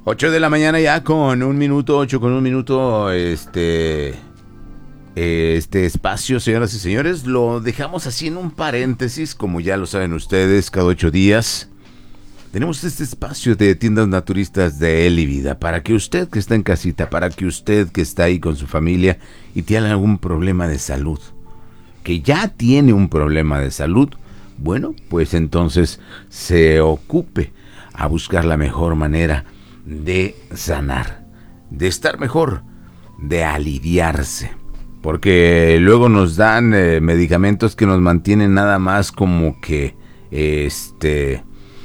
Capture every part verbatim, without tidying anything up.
Ocho de la mañana ya con un minuto, ocho con un minuto, este, este espacio, señoras y señores, lo dejamos así en un paréntesis, como ya lo saben ustedes, cada ocho días. Tenemos este espacio de tiendas naturistas de Él y Vida, para que usted que está en casita, para que usted que está ahí con su familia y tiene algún problema de salud, que ya tiene un problema de salud, bueno, pues entonces se ocupe a buscar la mejor manera de sanar, de estar mejor, de aliviarse, porque luego nos dan eh, medicamentos que nos mantienen nada más como que este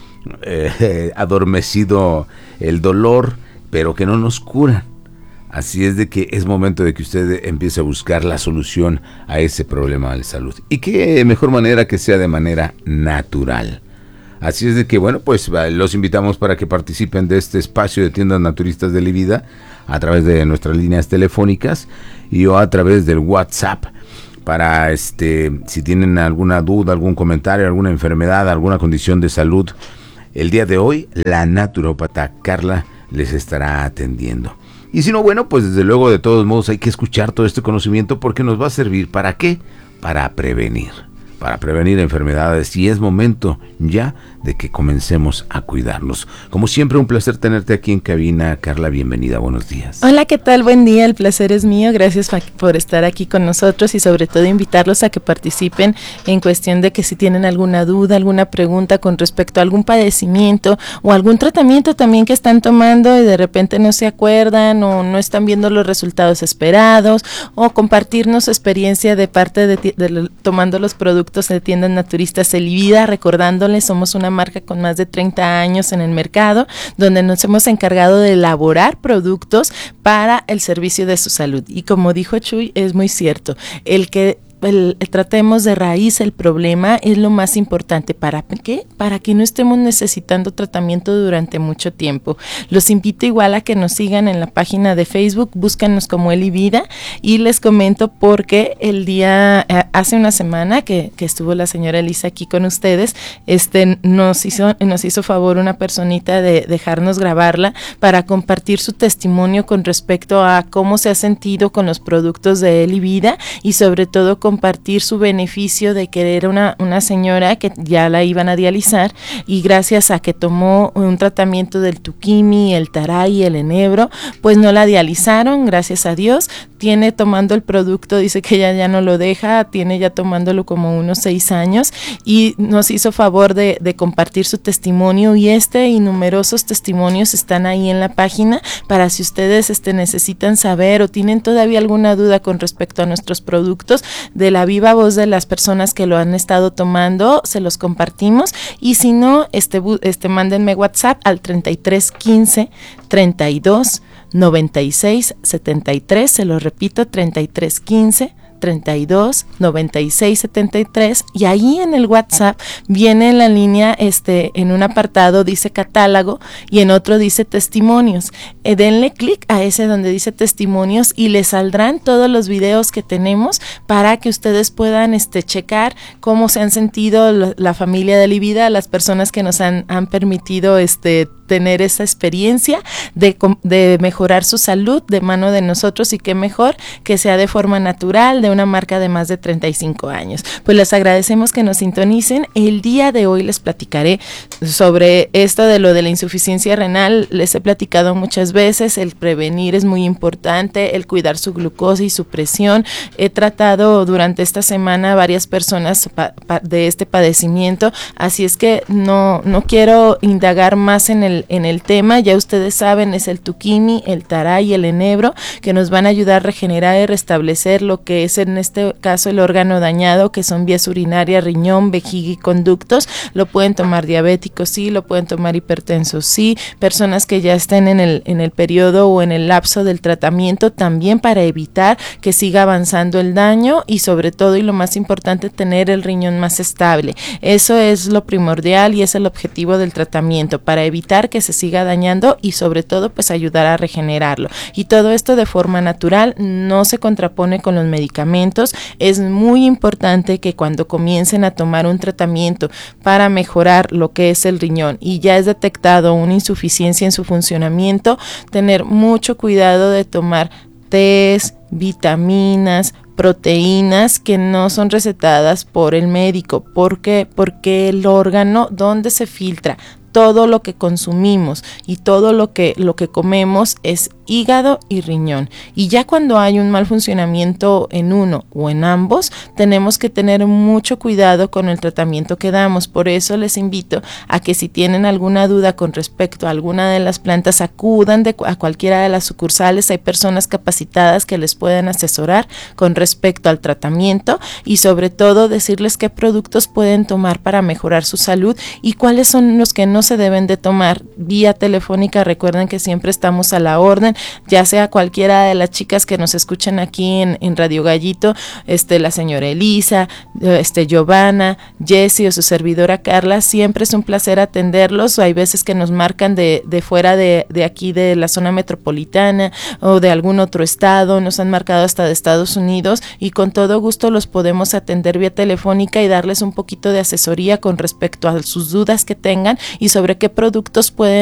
eh, adormecido el dolor, pero que no nos curan. Así es de que es momento de que usted empiece a buscar la solución a ese problema de salud, y qué mejor manera que sea de manera natural. Así es de que, bueno, pues los invitamos para que participen de este espacio de tiendas naturistas de Él y Vida a través de nuestras líneas telefónicas y o a través del WhatsApp, para este si tienen alguna duda, algún comentario, alguna enfermedad, alguna condición de salud. El día de hoy la naturópata Carla les estará atendiendo. Y si no, bueno, pues desde luego, de todos modos, hay que escuchar todo este conocimiento, porque nos va a servir ¿para qué? Para prevenir. Para prevenir enfermedades, y es momento ya de que comencemos a cuidarnos. Como siempre, un placer tenerte aquí en cabina, Carla, bienvenida, buenos días. Hola, ¿qué tal? Buen día, el placer es mío, gracias por estar aquí con nosotros, y sobre todo invitarlos a que participen en cuestión de que si tienen alguna duda, alguna pregunta con respecto a algún padecimiento o algún tratamiento también que están tomando y de repente no se acuerdan o no están viendo los resultados esperados, o compartirnos su experiencia de parte de, de, de tomando los productos de tiendas naturistas Él y Vida, recordándoles, somos una marca con más de treinta años en el mercado, donde nos hemos encargado de elaborar productos para el servicio de su salud. Y como dijo Chuy, es muy cierto, el que El, el tratemos de raíz el problema es lo más importante. ¿Para qué? Para que no estemos necesitando tratamiento durante mucho tiempo. Los invito igual a que nos sigan en la página de Facebook, búscanos como Él y Vida, y les comento porque el día, eh, hace una semana que, que estuvo la señora Elisa aquí con ustedes, este nos hizo, nos hizo favor una personita de dejarnos grabarla para compartir su testimonio con respecto a cómo se ha sentido con los productos de Él y Vida, y sobre todo con compartir su beneficio de que era una, una señora que ya la iban a dializar, y gracias a que tomó un tratamiento del Tuquimi, el Taray y el Enebro, pues no la dializaron, gracias a Dios. Tiene tomando el producto, dice que ella ya no lo deja, tiene ya tomándolo como unos seis años, y nos hizo favor de, de compartir su testimonio, y este y numerosos testimonios están ahí en la página para si ustedes este, necesitan saber o tienen todavía alguna duda con respecto a nuestros productos. De la viva voz de las personas que lo han estado tomando, se los compartimos, y si no, este, este mándenme WhatsApp al treinta y tres quince treinta y dos noventa y seis setenta y tres, se lo repito, treinta y tres quince treinta y dos noventa y seis setenta y tres, y ahí en el WhatsApp viene en la línea, este, en un apartado dice catálogo y en otro dice testimonios. Eh, denle clic a ese donde dice testimonios y les saldrán todos los videos que tenemos para que ustedes puedan este, checar cómo se han sentido la, la familia de Él y Vida, las personas que nos han, han permitido este tener esa experiencia de, de mejorar su salud de mano de nosotros, y qué mejor que sea de forma natural, de una marca de más de treinta y cinco años. Pues les agradecemos que nos sintonicen. El día de hoy les platicaré sobre esto de lo de la insuficiencia renal. Les he platicado muchas veces, el prevenir es muy importante, el cuidar su glucosa y su presión. He tratado durante esta semana a varias personas pa, pa, de este padecimiento, así es que no, no quiero indagar más en el en el tema. Ya ustedes saben, es el Tuquimi, el Taray y el Enebro, que nos van a ayudar a regenerar y restablecer lo que es en este caso el órgano dañado, que son vías urinarias, riñón, vejiga y conductos. Lo pueden tomar diabéticos, sí, lo pueden tomar hipertensos, sí, personas que ya estén en el, en el periodo o en el lapso del tratamiento, también para evitar que siga avanzando el daño, y sobre todo, y lo más importante, tener el riñón más estable. Eso es lo primordial y es el objetivo del tratamiento, para evitar que se siga dañando y sobre todo todo pues ayudar a regenerarlo. Y todo esto de forma natural, no se contrapone con los medicamentos. Es muy importante que cuando comiencen a tomar un tratamiento para mejorar lo que es el riñón y ya es detectado una insuficiencia en su funcionamiento, tener mucho cuidado de tomar tés, vitaminas, proteínas que no son recetadas por el médico. ¿Por qué? Porque el órgano donde se filtra todo lo que consumimos y todo lo que, lo que comemos es hígado y riñón. Y ya cuando hay un mal funcionamiento en uno o en ambos, tenemos que tener mucho cuidado con el tratamiento que damos. Por eso les invito a que si tienen alguna duda con respecto a alguna de las plantas, acudan de, a cualquiera de las sucursales. Hay personas capacitadas que les pueden asesorar con respecto al tratamiento y sobre todo decirles qué productos pueden tomar para mejorar su salud y cuáles son los que no se deben de tomar. Vía telefónica, recuerden que siempre estamos a la orden, ya sea cualquiera de las chicas que nos escuchen aquí en, en Radio Gallito, este, la señora Elisa, este, Giovanna, Jessie o su servidora Carla, siempre es un placer atenderlos. Hay veces que nos marcan de, de fuera de, de aquí de la zona metropolitana o de algún otro estado, nos han marcado hasta de Estados Unidos y con todo gusto los podemos atender vía telefónica y darles un poquito de asesoría con respecto a sus dudas que tengan y sobre qué productos pueden